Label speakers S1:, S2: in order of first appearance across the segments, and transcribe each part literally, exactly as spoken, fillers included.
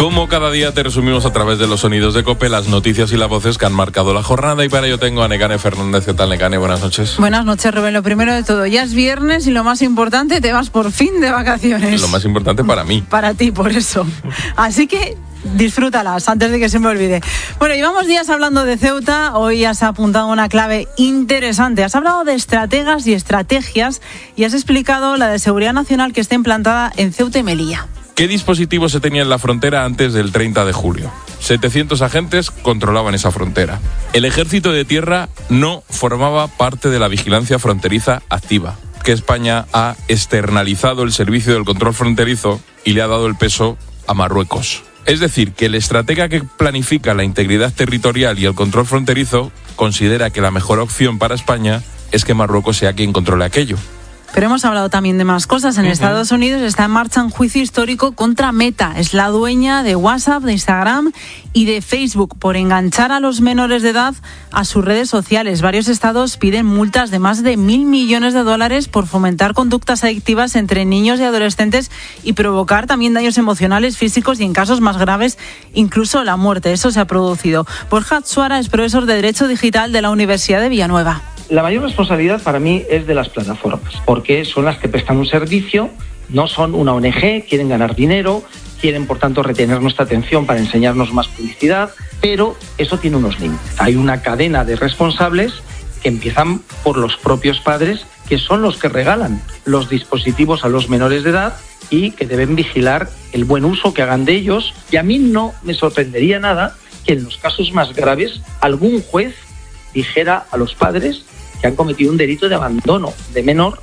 S1: Como cada día te resumimos a través de los sonidos de COPE las noticias y las voces que han marcado la jornada, y para ello tengo a Nekane Fernández. ¿Qué tal, Nekane? Buenas noches.
S2: Buenas noches, Rubén. Lo primero de todo, ya es viernes y lo más importante, te vas por fin de vacaciones.
S1: Lo más importante para mí.
S2: Para ti, por eso. Así que disfrútalas antes de que se me olvide. Bueno, llevamos días hablando de Ceuta. Hoy has apuntado una clave interesante. Has hablado de estrategas y estrategias y has explicado la de seguridad nacional que está implantada en Ceuta y Melilla.
S1: ¿Qué dispositivos se tenía en la frontera antes del treinta de julio? setecientos agentes controlaban esa frontera. El ejército de tierra no formaba parte de la vigilancia fronteriza activa, que España ha externalizado el servicio del control fronterizo y le ha dado el peso a Marruecos. Es decir, que el estratega que planifica la integridad territorial y el control fronterizo considera que la mejor opción para España es que Marruecos sea quien controle aquello.
S2: Pero hemos hablado también de más cosas. En uh-huh. Estados Unidos está en marcha un juicio histórico contra Meta. Es la dueña de WhatsApp, de Instagram y de Facebook por enganchar a los menores de edad a sus redes sociales. Varios estados piden multas de más de mil millones de dólares por fomentar conductas adictivas entre niños y adolescentes y provocar también daños emocionales, físicos y, en casos más graves, incluso la muerte. Eso se ha producido. Borja Suara es profesor de Derecho Digital de la Universidad de Villanueva.
S3: La mayor responsabilidad para mí es de las plataformas, porque son las que prestan un servicio, no son una O N Ge, quieren ganar dinero, quieren por tanto retener nuestra atención para enseñarnos más publicidad, pero eso tiene unos límites. Hay una cadena de responsables que empiezan por los propios padres, que son los que regalan los dispositivos a los menores de edad y que deben vigilar el buen uso que hagan de ellos. Y a mí no me sorprendería nada que en los casos más graves algún juez dijera a los padres que han cometido un delito de abandono de menor.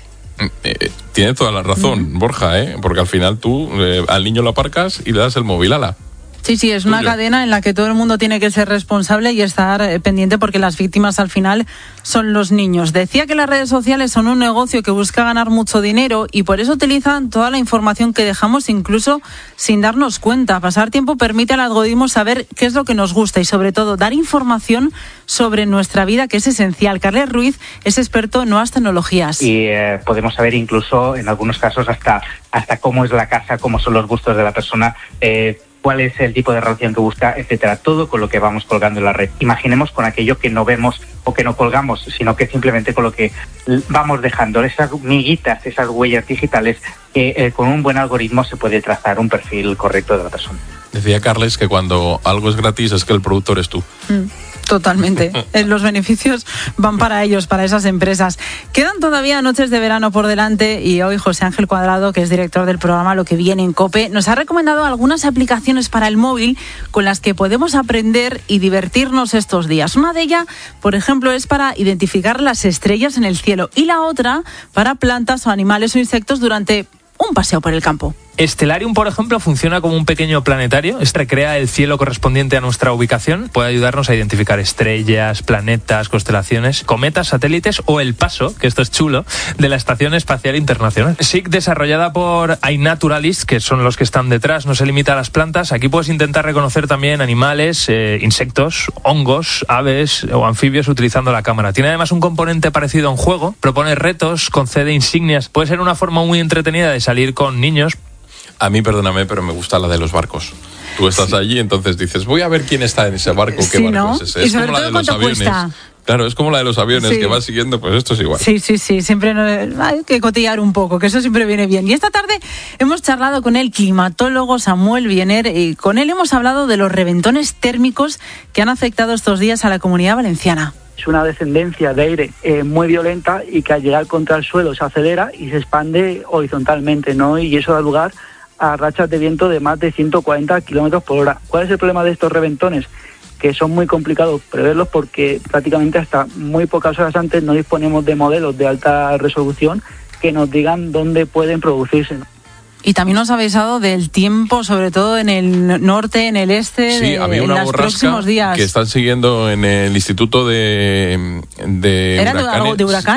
S1: Eh, tiene toda la razón, mm. Borja, ¿eh? Porque al final tú eh, al niño lo aparcas y le das el móvil, ala.
S2: Sí, sí, es una cadena en la que todo el mundo tiene que ser responsable y estar eh, pendiente, porque las víctimas al final son los niños. Decía que las redes sociales son un negocio que busca ganar mucho dinero y por eso utilizan toda la información que dejamos, incluso sin darnos cuenta. Pasar tiempo permite al algoritmo saber qué es lo que nos gusta y, sobre todo, dar información sobre nuestra vida, que es esencial. Carles Ruiz es experto en nuevas tecnologías.
S4: Y eh, podemos saber incluso, en algunos casos, hasta, hasta cómo es la casa, cómo son los gustos de la persona, eh, cuál es el tipo de relación que busca, etcétera, todo con lo que vamos colgando en la red. Imaginemos con aquello que no vemos o que no colgamos, sino que simplemente con lo que vamos dejando, esas miguitas, esas huellas digitales, que eh, con un buen algoritmo se puede trazar un perfil correcto de la persona.
S1: Decía Carles que cuando algo es gratis es que el productor es tú.
S2: Mm. Totalmente. Los beneficios van para ellos, para esas empresas. Quedan todavía noches de verano por delante y hoy José Ángel Cuadrado, que es director del programa Lo que viene en COPE, nos ha recomendado algunas aplicaciones para el móvil con las que podemos aprender y divertirnos estos días. Una de ellas, por ejemplo, es para identificar las estrellas en el cielo y la otra para plantas o animales o insectos durante un paseo por el campo.
S5: Stellarium, por ejemplo, funciona como un pequeño planetario. Este recrea el cielo correspondiente a nuestra ubicación. Puede ayudarnos a identificar estrellas, planetas, constelaciones, cometas, satélites o el paso, que esto es chulo, de la Estación Espacial Internacional. S I C, desarrollada por iNaturalist, que son los que están detrás, no se limita a las plantas. Aquí puedes intentar reconocer también animales, eh, insectos, hongos, aves o anfibios utilizando la cámara. Tiene además un componente parecido a un juego. Propone retos, concede insignias. Puede ser una forma muy entretenida de salir con niños.
S1: A mí, perdóname, pero me gusta la de los barcos. Tú estás sí. allí, entonces dices, voy a ver quién está en ese barco, qué
S2: sí,
S1: barco
S2: ¿no?
S1: es ese. Es como la de los aviones. Cuesta. Claro, es como la de los aviones, sí. que vas siguiendo, pues esto es igual.
S2: Sí, sí, sí, siempre no, hay que cotillar un poco, que eso siempre viene bien. Y esta tarde hemos charlado con el climatólogo Samuel Viener y con él hemos hablado de los reventones térmicos que han afectado estos días a la Comunidad Valenciana.
S6: Es una descendencia de aire eh, muy violenta y que al llegar contra el suelo se acelera y se expande horizontalmente, ¿no? Y eso da lugar a rachas de viento de más de ciento cuarenta kilómetros por hora. ¿Cuál es el problema de estos reventones? Que son muy complicados preverlos porque prácticamente hasta muy pocas horas antes no disponemos de modelos de alta resolución que nos digan dónde pueden producirse.
S2: Y también nos ha avisado del tiempo, sobre todo en el norte, en el este,
S1: sí,
S2: de,
S1: había una
S2: en los próximos días.
S1: Que están siguiendo en el Instituto de, de
S2: ¿Era
S1: Huracanes.
S2: de huracán?